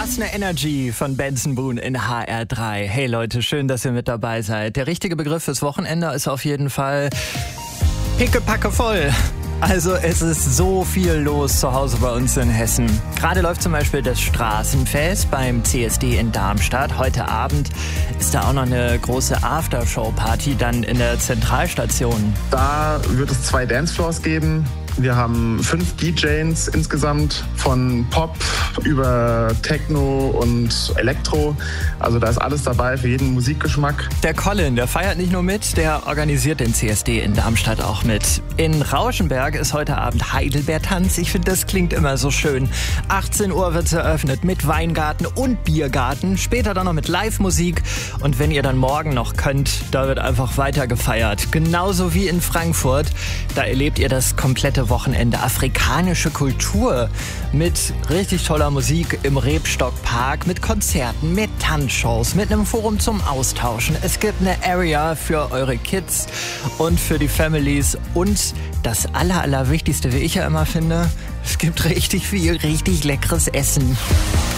Was eine Energy von Benson Boone in HR3. Hey Leute, schön, dass ihr mit dabei seid. Der richtige Begriff fürs Wochenende ist auf jeden Fall pickepacke voll. Also es ist so viel los zu Hause bei uns in Hessen. Gerade läuft zum Beispiel das Straßenfest beim CSD in Darmstadt. Heute Abend ist da auch noch eine große Aftershow-Party dann in der Zentralstation. Da wird es 2 Dancefloors geben. Wir haben 5 DJs insgesamt, von Pop über Techno und Elektro. Also da ist alles dabei für jeden Musikgeschmack. Der Colin, der feiert nicht nur mit, der organisiert den CSD in Darmstadt auch mit. In Rauschenberg ist heute Abend Heidelbeertanz. Ich finde, das klingt immer so schön. 18 Uhr wird es eröffnet mit Weingarten und Biergarten. Später dann noch mit Live-Musik. Und wenn ihr dann morgen noch könnt, da wird einfach weiter gefeiert. Genauso wie in Frankfurt. Da erlebt ihr das komplette Wochenende afrikanische Kultur mit richtig toller Musik im Rebstockpark, mit Konzerten, mit Tanzshows, mit einem Forum zum Austauschen. Es gibt eine Area für eure Kids und für die Families und das Allerwichtigste, wie ich ja immer finde, es gibt richtig viel, richtig leckeres Essen.